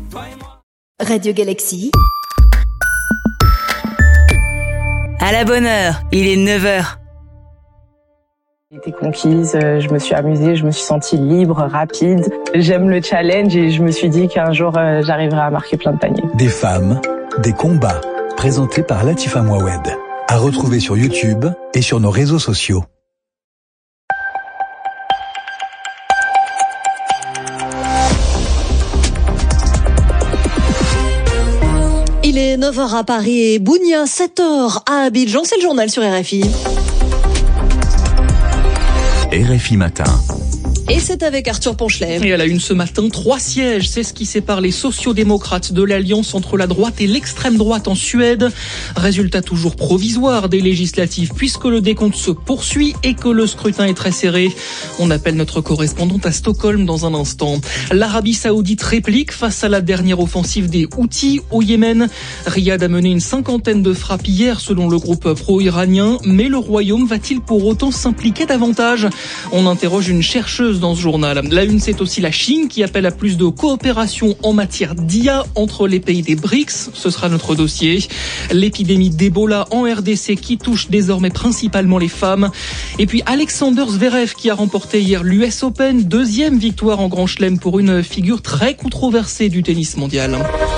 Radio Galaxy. À la bonne heure, il est 9h. J'ai été conquise, je me suis amusée, je me suis sentie libre, rapide. J'aime le challenge et je me suis dit qu'un jour j'arriverai à marquer plein de paniers. Des femmes, des combats, présentés par Latifa Mouawed. À retrouver sur YouTube et sur nos réseaux sociaux. Il est 9h à Paris et Bounia, 7h à Abidjan. C'est le journal sur RFI. RFI Matin. Et c'est avec Arthur Ponchelet. Et à la une ce matin, 3 sièges. C'est ce qui sépare les sociodémocrates de l'alliance entre la droite et l'extrême droite en Suède. Résultat toujours provisoire des législatives puisque le décompte se poursuit et que le scrutin est très serré. On appelle notre correspondante à Stockholm dans un instant. L'Arabie Saoudite réplique face à la dernière offensive des Houthis au Yémen. Riyad a mené une 50aine de frappes hier selon le groupe pro-iranien. Mais le royaume va-t-il pour autant s'impliquer davantage ? On interroge une chercheuse dans ce journal. La une, c'est aussi la Chine qui appelle à plus de coopération en matière d'IA entre les pays des BRICS. Ce sera notre dossier. L'épidémie d'Ebola en RDC qui touche désormais principalement les femmes. Et puis Alexander Zverev qui a remporté hier l'US Open. 2e victoire en Grand Chelem pour une figure très controversée du tennis mondial.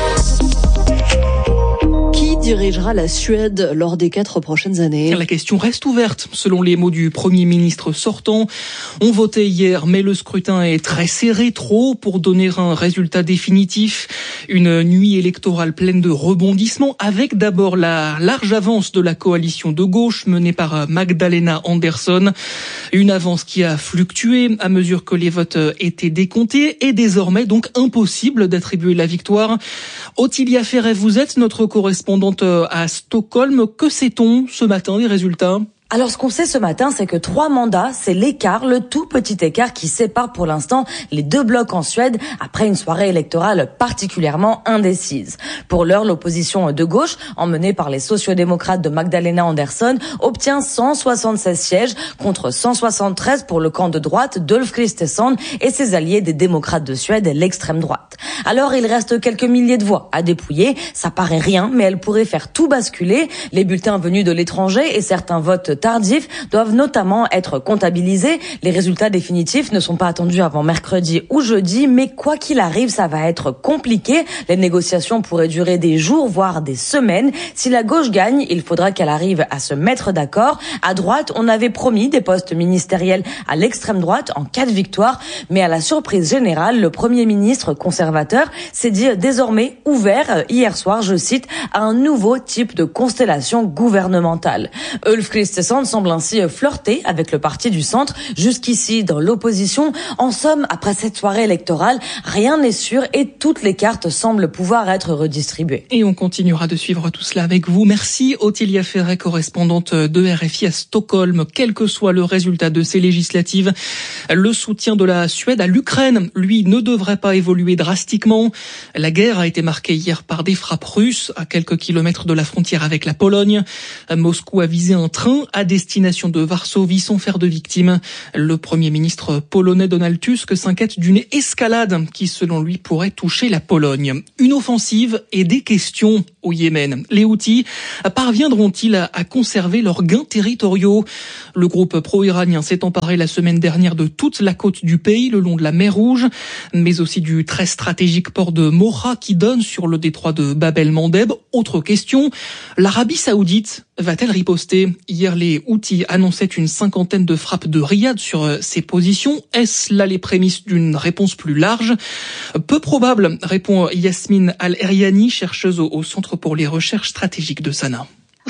Dirigera la Suède lors des 4 prochaines années. La question reste ouverte. Selon les mots du Premier ministre sortant, on votait hier, mais le scrutin est très serré, trop pour donner un résultat définitif. Une nuit électorale pleine de rebondissements, avec d'abord la large avance de la coalition de gauche menée par Magdalena Andersson. Une avance qui a fluctué à mesure que les votes étaient décomptés et désormais donc impossible d'attribuer la victoire. Ottilia Ferret, vous êtes notre correspondante à Stockholm. Que sait-on ce matin des résultats ? Alors ce qu'on sait ce matin, c'est que 3 mandats, c'est l'écart, le tout petit écart qui sépare pour l'instant les 2 blocs en Suède après une soirée électorale particulièrement indécise. Pour l'heure, l'opposition de gauche, emmenée par les sociodémocrates de Magdalena Andersson, obtient 176 sièges contre 173 pour le camp de droite d'Ulf Kristersson et ses alliés des démocrates de Suède et l'extrême droite. Alors il reste quelques milliers de voix à dépouiller, ça paraît rien, mais elle pourrait faire tout basculer. Les bulletins venus de l'étranger et certains votes tardifs doivent notamment être comptabilisés. Les résultats définitifs ne sont pas attendus avant mercredi ou jeudi, mais quoi qu'il arrive, ça va être compliqué. Les négociations pourraient durer des jours, voire des semaines. Si la gauche gagne, il faudra qu'elle arrive à se mettre d'accord. À droite, on avait promis des postes ministériels à l'extrême droite en cas de victoire, mais à la surprise générale, le Premier ministre conservateur s'est dit désormais ouvert hier soir, je cite, à un nouveau type de constellation gouvernementale. Ulf Kristersson semble ainsi flirter avec le parti du centre, jusqu'ici dans l'opposition. En somme, après cette soirée électorale, rien n'est sûr et toutes les cartes semblent pouvoir être redistribuées. Et on continuera de suivre tout cela avec vous. Merci Ottilia Ferret, correspondante de RFI à Stockholm. Quel que soit le résultat de ces législatives, le soutien de la Suède à l'Ukraine, lui, ne devrait pas évoluer drastiquement. La guerre a été marquée hier par des frappes russes à quelques kilomètres de la frontière avec la Pologne. Moscou a visé un train à destination de Varsovie sans faire de victimes. Le Premier ministre polonais Donald Tusk s'inquiète d'une escalade qui, selon lui, pourrait toucher la Pologne. Une offensive et des questions au Yémen. Les Houthis parviendront-ils à conserver leurs gains territoriaux ? Le groupe pro-iranien s'est emparé la semaine dernière de toute la côte du pays, le long de la mer Rouge, mais aussi du très stratégique port de Moha qui donne sur le détroit de Bab el-Mandeb. Autre question, l'Arabie Saoudite va-t-elle riposter ? Hier, les Houthis annonçaient une 50aine de frappes de Riyad sur ses positions. Est-ce là les prémices d'une réponse plus large ? Peu probable, répond Yasmine Al-Eriani, chercheuse au Centre pour les recherches stratégiques de Sanaa.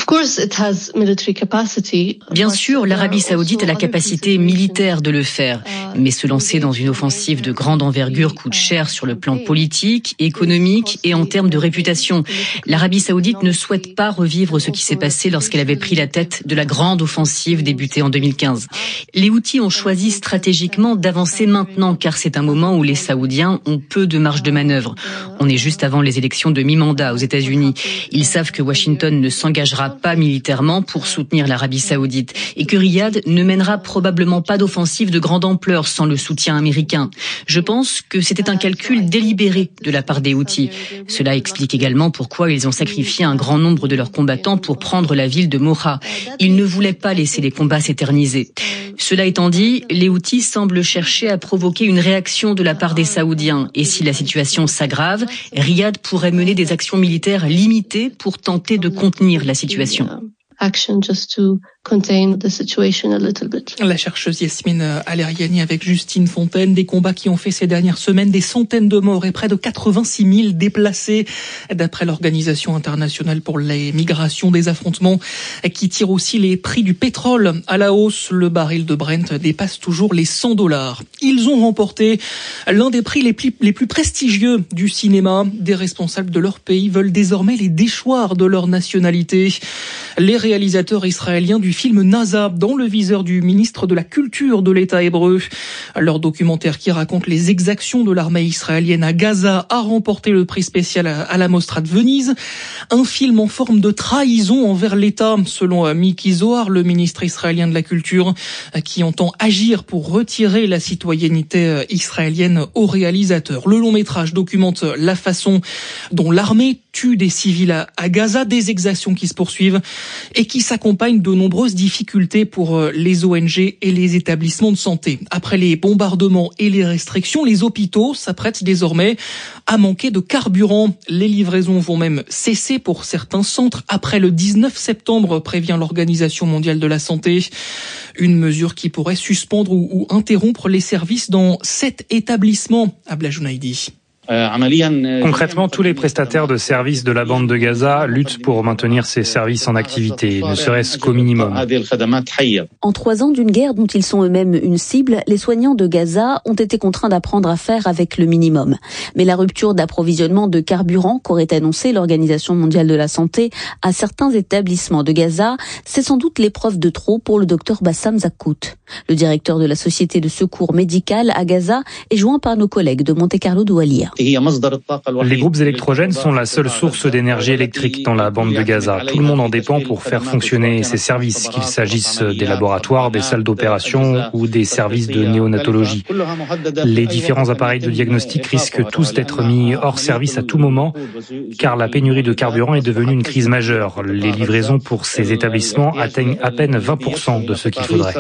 Bien sûr, l'Arabie Saoudite a la capacité militaire de le faire, mais se lancer dans une offensive de grande envergure coûte cher sur le plan politique, économique et en termes de réputation. L'Arabie Saoudite ne souhaite pas revivre ce qui s'est passé lorsqu'elle avait pris la tête de la grande offensive débutée en 2015. Les Houthis ont choisi stratégiquement d'avancer maintenant car c'est un moment où les Saoudiens ont peu de marge de manœuvre. On est juste avant les élections de mi-mandat aux États-Unis. Ils savent que Washington ne s'engagera pas militairement pour soutenir l'Arabie Saoudite et que Riyad ne mènera probablement pas d'offensive de grande ampleur sans le soutien américain. Je pense que c'était un calcul délibéré de la part des Houthis. Cela explique également pourquoi ils ont sacrifié un grand nombre de leurs combattants pour prendre la ville de Moha. Ils ne voulaient pas laisser les combats s'éterniser. Cela étant dit, les Houthis semblent chercher à provoquer une réaction de la part des Saoudiens. Et si la situation s'aggrave, Riyad pourrait mener des actions militaires limitées pour tenter de contenir la situation. La chercheuse Yasmine Aleriani avec Justine Fontaine. Des combats qui ont fait ces dernières semaines des centaines de morts et près de 86 000 déplacés. D'après l'Organisation internationale pour les migrations, des affrontements qui tirent aussi les prix du pétrole à la hausse. Le baril de Brent dépasse toujours les $100. Ils ont remporté l'un des prix les plus prestigieux du cinéma. Des responsables de leur pays veulent désormais les déchoir de leur nationalité. Les réalisateurs israéliens du film Naza dans le viseur du ministre de la Culture de l'État hébreu. Leur documentaire qui raconte les exactions de l'armée israélienne à Gaza a remporté le prix spécial à la Mostra de Venise. Un film en forme de trahison envers l'État, selon Miki Zohar, le ministre israélien de la Culture, qui entend agir pour retirer la citoyenneté israélienne aux réalisateurs. Le long métrage documente la façon dont l'armée tue des civils à Gaza, des exactions qui se poursuivent et qui s'accompagnent de nombreuses difficultés pour les ONG et les établissements de santé. Après les bombardements et les restrictions, les hôpitaux s'apprêtent désormais à manquer de carburant. Les livraisons vont même cesser pour certains centres après le 19 septembre, prévient l'Organisation mondiale de la santé. Une mesure qui pourrait suspendre ou interrompre les services dans 7 établissements. Abla Jounaidi. Concrètement, tous les prestataires de services de la bande de Gaza luttent pour maintenir ces services en activité, ne serait-ce qu'au minimum. En 3 ans d'une guerre dont ils sont eux-mêmes une cible, les soignants de Gaza ont été contraints d'apprendre à faire avec le minimum. Mais la rupture d'approvisionnement de carburant qu'aurait annoncé l'Organisation mondiale de la santé à certains établissements de Gaza, c'est sans doute l'épreuve de trop pour le docteur Bassam Zakkout. Le directeur de la Société de secours médical à Gaza est joint par nos collègues de Monte-Carlo Doualiya. Les groupes électrogènes sont la seule source d'énergie électrique dans la bande de Gaza. Tout le monde en dépend pour faire fonctionner ces services, qu'il s'agisse des laboratoires, des salles d'opération ou des services de néonatologie. Les différents appareils de diagnostic risquent tous d'être mis hors service à tout moment, car la pénurie de carburant est devenue une crise majeure. Les livraisons pour ces établissements atteignent à peine 20% de ce qu'il faudrait.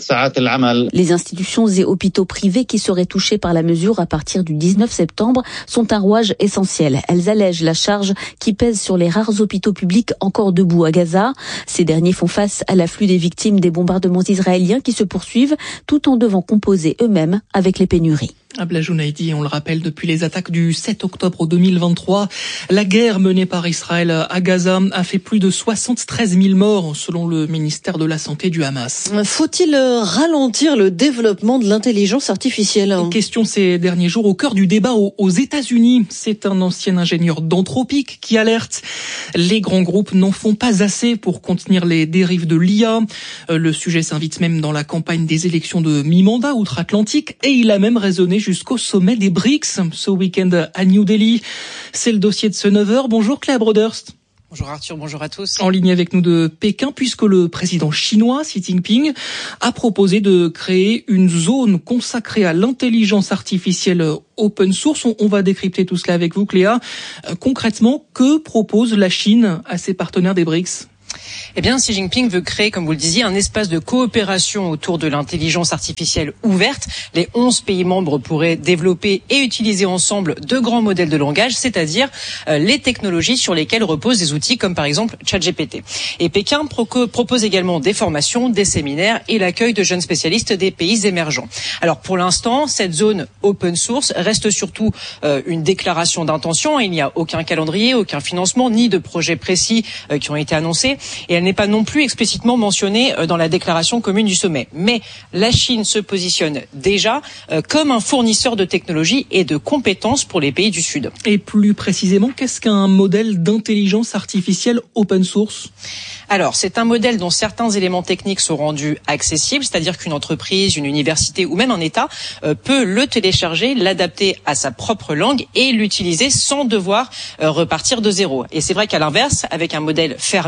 Les institutions et hôpitaux privés qui seraient touchés par la mesure à partir du 19 septembre sont un rouage essentiel. Elles allègent la charge qui pèse sur les rares hôpitaux publics encore debout à Gaza. Ces derniers font face à l'afflux des victimes des bombardements israéliens qui se poursuivent tout en devant composer eux-mêmes avec les pénuries. Abla Jounaidi, on le rappelle, depuis les attaques du 7 octobre 2023, la guerre menée par Israël à Gaza a fait plus de 73 000 morts, selon le ministère de la Santé du Hamas. Faut-il ralentir le développement de l'intelligence artificielle ? Question ces derniers jours au cœur du débat aux États-Unis. C'est un ancien ingénieur d'Anthropic qui alerte. Les grands groupes n'en font pas assez pour contenir les dérives de l'IA. Le sujet s'invite même dans la campagne des élections de mi-mandat outre-Atlantique et il a même résonné jusqu'au sommet des BRICS ce week-end à New Delhi. C'est le dossier de ce 9h. Bonjour Cléa Broderst. Bonjour Arthur, bonjour à tous. En ligne avec nous de Pékin, puisque le président chinois Xi Jinping a proposé de créer une zone consacrée à l'intelligence artificielle open source. On va décrypter tout cela avec vous Cléa. Concrètement, que propose la Chine à ses partenaires des BRICS ? Eh bien, Xi Jinping veut créer, comme vous le disiez, un espace de coopération autour de l'intelligence artificielle ouverte. Les 11 pays membres pourraient développer et utiliser ensemble de grands modèles de langage, c'est-à-dire les technologies sur lesquelles reposent des outils comme par exemple ChatGPT. Et Pékin propose également des formations, des séminaires et l'accueil de jeunes spécialistes des pays émergents. Alors pour l'instant, cette zone open source reste surtout une déclaration d'intention. Il n'y a aucun calendrier, aucun financement, ni de projets précis qui ont été annoncés. Et elle n'est pas non plus explicitement mentionnée dans la déclaration commune du sommet. Mais la Chine se positionne déjà comme un fournisseur de technologies et de compétences pour les pays du Sud. Et plus précisément, qu'est-ce qu'un modèle d'intelligence artificielle open source ? Alors, c'est un modèle dont certains éléments techniques sont rendus accessibles, c'est-à-dire qu'une entreprise, une université ou même un État peut le télécharger, l'adapter à sa propre langue et l'utiliser sans devoir repartir de zéro. Et c'est vrai qu'à l'inverse, avec un modèle fermé,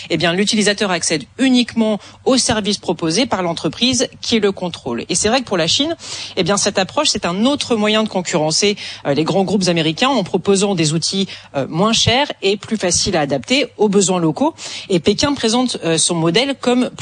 eh bien l'utilisateur accède uniquement aux services proposés par l'entreprise qui le contrôle. Et c'est vrai que pour la Chine, eh bien cette approche, c'est un autre moyen de concurrencer les grands groupes américains en proposant des outils moins chers et plus faciles à adapter aux besoins locaux. Et Pékin présente son modèle comme